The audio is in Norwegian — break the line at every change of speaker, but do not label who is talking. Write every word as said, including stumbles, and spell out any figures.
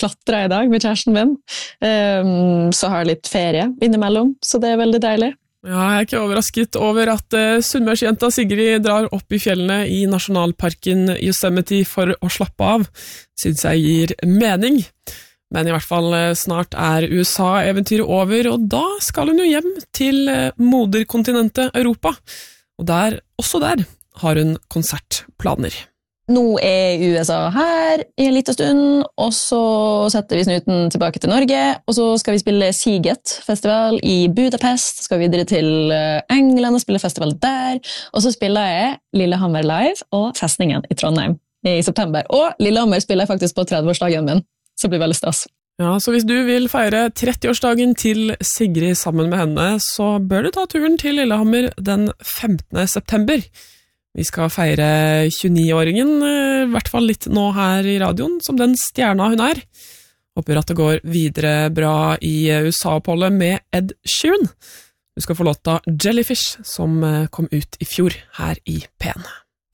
klatre i dag med kjæresten min. Um, så har jeg litt ferie innimellom, så det er veldig deilig.
Ja, jeg er ikke overrasket over at uh, Sunnmørsjenta Sigrid drar opp i fjellene i nasjonalparken Yosemite for å slappe av. Synes jeg gir mening. Men i hvert fall snart er U S A-eventyret over, og da skal hun jo hjem til moderkontinentet Europa. Og der, også der, har hun konsertplaner.
Nå er U S A her i en liten stund, og så setter vi snuten tilbake til Norge, og så skal vi spille Siget-festival i Budapest, skal vi videre til England og spille festival der, og så spiller jeg Lillehammer Live og Festningen i Trondheim i september. Og Lillehammer spiller jeg faktisk på tredve-årsdagen min. Så blir det veldig stas.
Ja, så hvis du vil feire trettiårsdagen til Sigrid sammen med henne, så bør du ta turen til Lillehammer den femtende september. Vi skal feire tjueni-åringen, i hvert fall litt nå her i radioen, som den stjerna hun er. Håper at det går videre bra i U S A-oppholdet med Ed Sheeran. Du skal få låta Jellyfish, som kom ut i fjor her i P en.